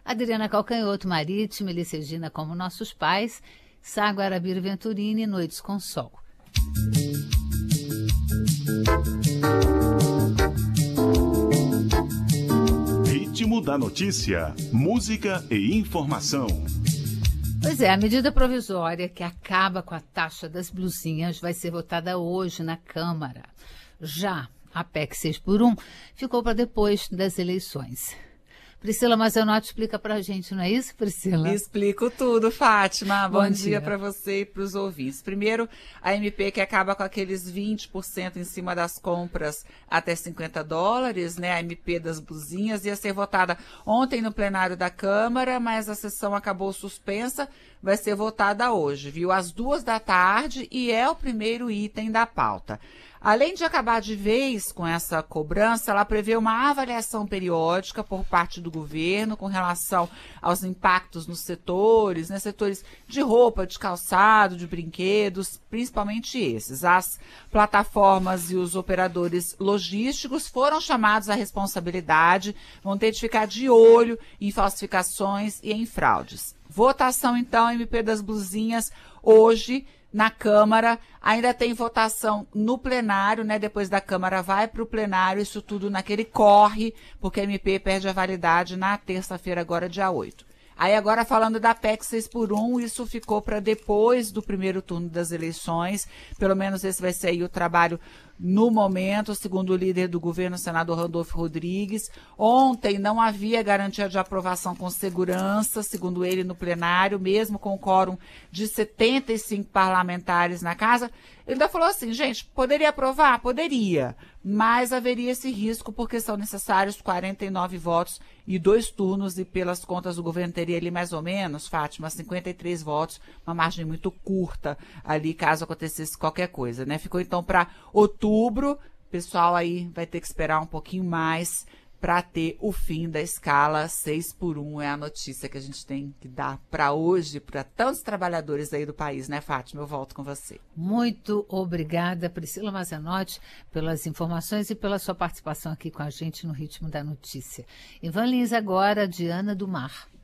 Adriana Calcanhoto, Marítimo, Elis Regina, Como Nossos Pais, Sá Guarabira Venturini, Noites com Sol. Ritmo da notícia, música e informação. Pois é, a medida provisória que acaba com a taxa das blusinhas vai ser votada hoje na Câmara. Já a PEC 6x1 ficou para depois das eleições. Priscila Mazenotti explica para a gente, não é isso, Priscila? Explico tudo, Fátima. Bom dia para você e para os ouvintes. Primeiro, a MP que acaba com aqueles 20% em cima das compras até $50, né? A MP das blusinhas ia ser votada ontem no plenário da Câmara, mas a sessão acabou suspensa, vai ser votada hoje, viu? Às 14h e é o primeiro item da pauta. Além de acabar de vez com essa cobrança, ela prevê uma avaliação periódica por parte do governo com relação aos impactos nos setores, né? Setores de roupa, de calçado, de brinquedos, principalmente esses. As plataformas e os operadores logísticos foram chamados à responsabilidade, vão ter de ficar de olho em falsificações e em fraudes. Votação, então, MP das blusinhas hoje na Câmara, ainda tem votação no plenário, né? Depois da Câmara vai para o plenário, isso tudo naquele corre, porque a MP perde a validade na terça-feira, agora dia 8. Aí agora falando da PEC 6x1, isso ficou para depois do primeiro turno das eleições, pelo menos esse vai ser aí o trabalho no momento, segundo o líder do governo, o senador Randolfo Rodrigues. Ontem não havia garantia de aprovação com segurança, segundo ele, no plenário, mesmo com o quórum de 75 parlamentares na casa. Ele ainda falou assim, gente, poderia aprovar? Poderia, mas haveria esse risco porque são necessários 49 votos e 2 turnos, e pelas contas do governo teria ali mais ou menos, Fátima, 53 votos, uma margem muito curta ali caso acontecesse qualquer coisa, né? Ficou então para outubro, o pessoal aí vai ter que esperar um pouquinho mais para ter o fim da escala 6x1, é a notícia que a gente tem que dar para hoje, para tantos trabalhadores aí do país, né, Fátima? Eu volto com você. Muito obrigada, Priscila Mazenotti, pelas informações e pela sua participação aqui com a gente no Ritmo da Notícia. Ivan Lins agora, Diana do Mar.